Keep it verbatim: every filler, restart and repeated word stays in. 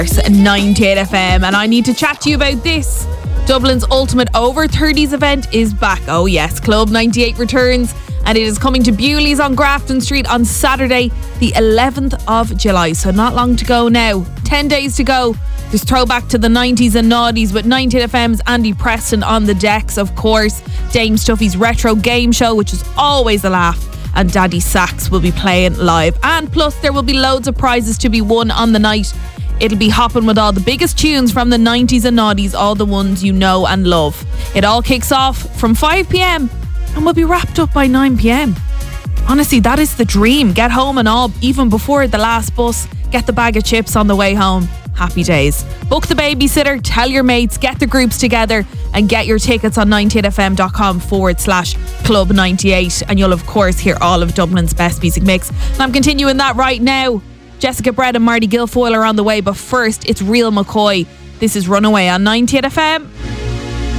ninety-eight F M, and I need to chat to you about this. Dublin's ultimate over thirties event is back. Oh yes, Club ninety-eight returns, and it is coming to Bewley's on Grafton Street on Saturday the eleventh of July, so not long to go now. ten days to go. There's throwback to the nineties and noughties with ninety-eight F M's Andy Preston on the decks, of course. Dame Stuffy's retro game show, which is always a laugh, and Daddy Sax will be playing live. And plus there will be loads of prizes to be won on the night. It'll be hopping with all the biggest tunes from the nineties and noughties, all the ones you know and love. It all kicks off from five p.m. and will be wrapped up by nine p.m. Honestly, that is the dream. Get home and all, even before the last bus. Get the bag of chips on the way home. Happy days. Book the babysitter, tell your mates, get the groups together, and get your tickets on ninety-eight f m dot com forward slash club ninety-eight. And you'll of course hear all of Dublin's best music mix. And I'm continuing that right now. Jessica Brett and Marty Guilfoyle are on the way, but first it's Real McCoy. This is Runaway on ninety-eight F M.